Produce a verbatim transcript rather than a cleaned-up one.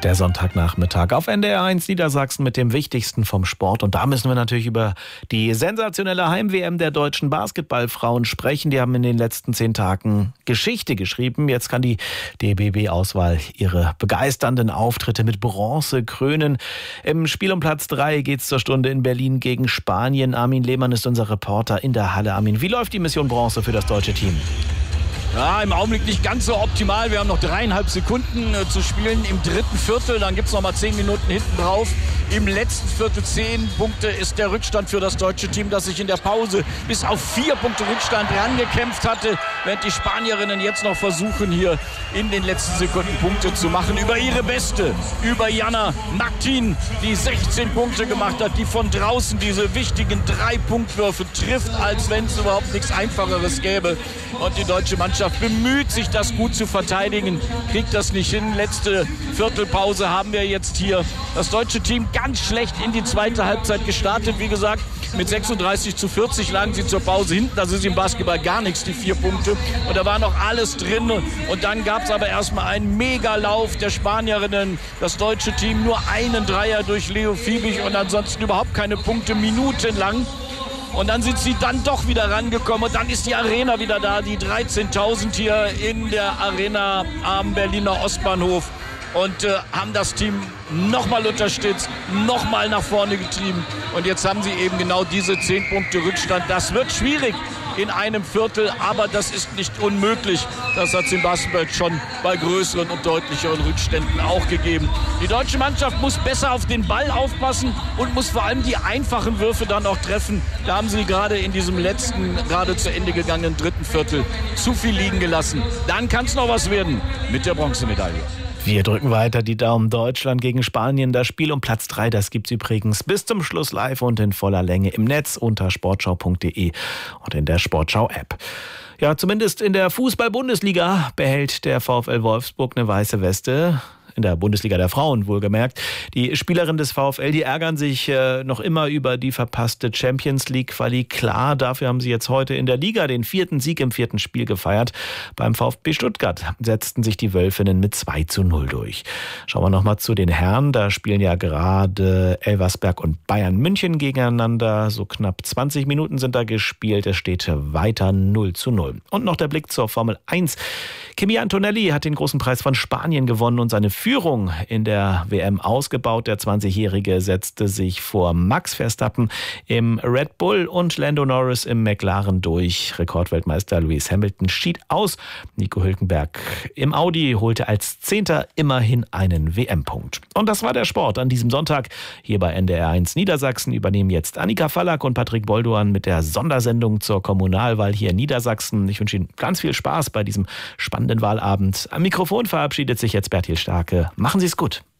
Der Sonntagnachmittag auf N D R eins Niedersachsen mit dem Wichtigsten vom Sport. Und da müssen wir natürlich über die sensationelle Heim-W M der deutschen Basketballfrauen sprechen. Die haben in den letzten zehn Tagen Geschichte geschrieben. Jetzt kann die D B B-Auswahl ihre begeisternden Auftritte mit Bronze krönen. Im Spiel um Platz drei geht es zur Stunde in Berlin gegen Spanien. Armin Lehmann ist unser Reporter in der Halle. Armin, wie läuft die Mission Bronze für das deutsche Team? Ja, im Augenblick nicht ganz so optimal. Wir haben noch dreieinhalb Sekunden äh, zu spielen im dritten Viertel. Dann gibt es noch mal zehn Minuten hinten drauf. Im letzten Viertel zehn Punkte ist der Rückstand für das deutsche Team, das sich in der Pause bis auf vier Punkte Rückstand rangekämpft hatte, während die Spanierinnen jetzt noch versuchen, hier in den letzten Sekunden Punkte zu machen. Über ihre Beste, über Jana Martin, die sechzehn Punkte gemacht hat, die von draußen diese wichtigen drei Punktwürfe trifft, als wenn es überhaupt nichts Einfacheres gäbe. Und die deutsche Mannschaft bemüht sich, das gut zu verteidigen, kriegt das nicht hin. Letzte Viertelpause haben wir jetzt hier. Das deutsche Team ganz schlecht in die zweite Halbzeit gestartet. Wie gesagt, mit sechsunddreißig zu vierzig lagen sie zur Pause hinten. Das ist im Basketball gar nichts, die vier Punkte. Und da war noch alles drin. Und dann gab es aber erstmal einen Megalauf der Spanierinnen. Das deutsche Team nur einen Dreier durch Leo Fiebig und ansonsten überhaupt keine Punkte, minutenlang. Und dann sind sie dann doch wieder rangekommen und dann ist die Arena wieder da, die dreizehntausend hier in der Arena am Berliner Ostbahnhof und äh, haben das Team nochmal unterstützt, nochmal nach vorne getrieben und jetzt haben sie eben genau diese zehn Punkte Rückstand. Das wird schwierig in einem Viertel, aber das ist nicht unmöglich. Das hat es im Basketball schon bei größeren und deutlicheren Rückständen auch gegeben. Die deutsche Mannschaft muss besser auf den Ball aufpassen und muss vor allem die einfachen Würfe dann auch treffen. Da haben sie gerade in diesem letzten, gerade zu Ende gegangenen dritten Viertel zu viel liegen gelassen. Dann kann es noch was werden mit der Bronzemedaille. Wir drücken weiter die Daumen. Deutschland gegen Spanien. Das Spiel um Platz drei, das gibt's übrigens bis zum Schluss live und in voller Länge im Netz unter sportschau punkt de und in der Sportschau-App. Ja, zumindest in der Fußball-Bundesliga behält der VfL Wolfsburg eine weiße Weste. In der Bundesliga der Frauen wohlgemerkt. Die Spielerinnen des VfL, die ärgern sich äh, noch immer über die verpasste Champions-League-Quali. Klar, dafür haben sie jetzt heute in der Liga den vierten Sieg im vierten Spiel gefeiert. Beim VfB Stuttgart setzten sich die Wölfinnen mit zwei zu null durch. Schauen wir nochmal zu den Herren. Da spielen ja gerade Elversberg und Bayern München gegeneinander. So knapp zwanzig Minuten sind da gespielt. Es steht weiter null zu null. Und noch der Blick zur Formel eins. Kimi Antonelli hat den großen Preis von Spanien gewonnen und seine Führung in der W M ausgebaut. Der zwanzigjährige setzte sich vor Max Verstappen im Red Bull und Lando Norris im McLaren durch. Rekordweltmeister Lewis Hamilton schied aus. Nico Hülkenberg im Audi holte als Zehnter immerhin einen W M-Punkt. Und das war der Sport an diesem Sonntag. Hier bei N D R eins Niedersachsen übernehmen jetzt Annika Fallack und Patrick Bolduan mit der Sondersendung zur Kommunalwahl hier in Niedersachsen. Ich wünsche Ihnen ganz viel Spaß bei diesem spannenden Wahlabend. Am Mikrofon verabschiedet sich jetzt Bertil Starke. Machen Sie es gut.